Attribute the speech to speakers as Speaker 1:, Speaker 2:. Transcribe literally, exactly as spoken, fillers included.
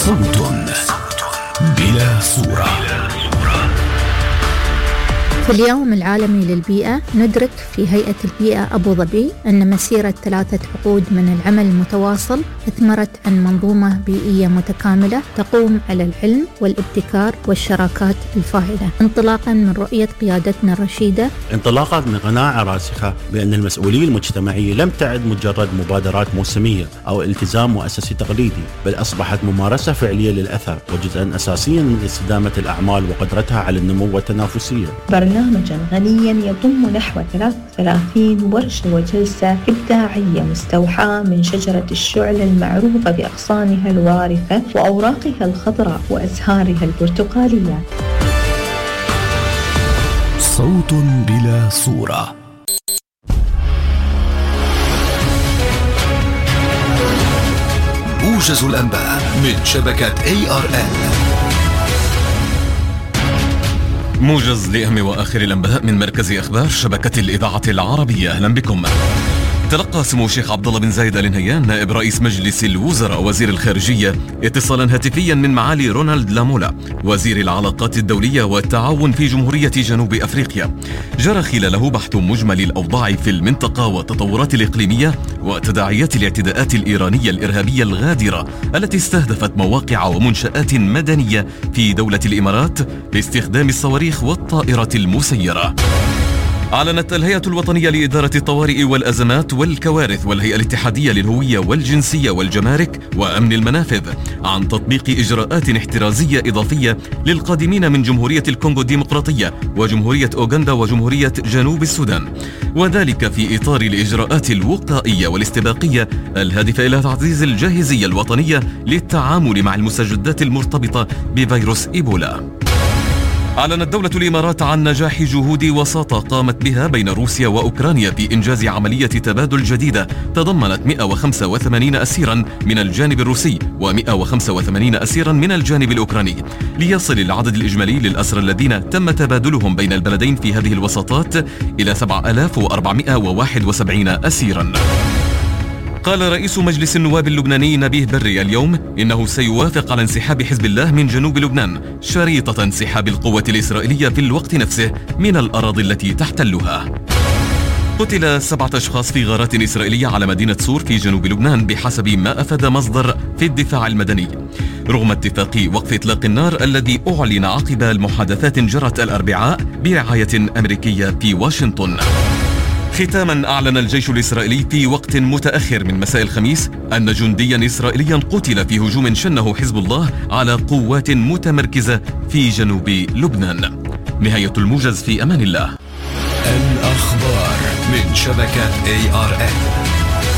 Speaker 1: صوت بلا صورة.
Speaker 2: في اليوم العالمي للبيئة ندرك في هيئة البيئة أبو ظبي أن مسيرة ثلاثة عقود من العمل المتواصل أثمرت عن منظومة بيئية متكاملة تقوم على العلم والابتكار والشراكات الفاعلة، انطلاقا من رؤية قيادتنا الرشيدة،
Speaker 3: انطلاقا من قناعة راسخة بأن المسؤولية المجتمعية لم تعد مجرد مبادرات موسمية أو التزام مؤسسي تقليدي، بل أصبحت ممارسة فعلية للأثر وجزءا أساسيا من استدامة الأعمال وقدرتها على النمو والتنافسية.
Speaker 4: برنامجا غنيا يضم نحو ثلاثة وثلاثين ورشة وجلسة إبداعية مستوحاة من شجرة الشعل المعروفة بأغصانها الوارفة وأوراقها الخضراء وأزهارها البرتقالية.
Speaker 1: صوت بلا صورة. موجز الأنباء من شبكة إيه آر إل.
Speaker 5: موجز لأهم وآخر الأنباء من مركز أخبار شبكة الإذاعة العربية. أهلا بكم. تلقى سمو الشيخ عبد الله بن زايد آل نهيان نائب رئيس مجلس الوزراء وزير الخارجية اتصالا هاتفيا من معالي رونالد لامولا وزير العلاقات الدولية والتعاون في جمهورية جنوب أفريقيا. جرى خلاله بحث مجمل الأوضاع في المنطقة والتطورات الإقليمية وتداعيات الاعتداءات الإيرانية الإرهابية الغادرة التي استهدفت مواقع ومنشآت مدنية في دولة الإمارات باستخدام الصواريخ والطائرة المسيرة. أعلنت الهيئة الوطنية لإدارة الطوارئ والأزمات والكوارث والهيئة الاتحادية للهوية والجنسية والجمارك وأمن المنافذ عن تطبيق إجراءات احترازية إضافية للقادمين من جمهورية الكونغو الديمقراطية وجمهورية أوغندا وجمهورية جنوب السودان، وذلك في إطار الإجراءات الوقائية والاستباقية الهادفة إلى تعزيز الجاهزية الوطنية للتعامل مع المستجدات المرتبطة بفيروس إيبولا. أعلنت دولة الإمارات عن نجاح جهود وساطة قامت بها بين روسيا وأوكرانيا في إنجاز عملية تبادل جديدة تضمنت مئة وخمسة وثمانين أسيرا من الجانب الروسي ومئة وخمسة وثمانين أسيرا من الجانب الأوكراني، ليصل العدد الإجمالي للأسرى الذين تم تبادلهم بين البلدين في هذه الوساطات إلى سبعة آلاف وأربعمئة وواحد وسبعين أسيرا. قال رئيس مجلس النواب اللبناني نبيه بري اليوم إنه سيوافق على انسحاب حزب الله من جنوب لبنان شريطة انسحاب القوة الإسرائيلية في الوقت نفسه من الأراضي التي تحتلها. قتل سبعة أشخاص في غارات إسرائيلية على مدينة صور في جنوب لبنان بحسب ما أفاد مصدر في الدفاع المدني، رغم اتفاق وقف إطلاق النار الذي أعلن عقب المحادثات جرت الأربعاء برعاية أمريكية في واشنطن. ختاما، أعلن الجيش الإسرائيلي في وقت متأخر من مساء الخميس أن جنديا إسرائيليا قتل في هجوم شنه حزب الله على قوات متمركزة في جنوب لبنان. نهاية الموجز، في أمان الله.
Speaker 1: الأخبار من شبكة إيه آر إل.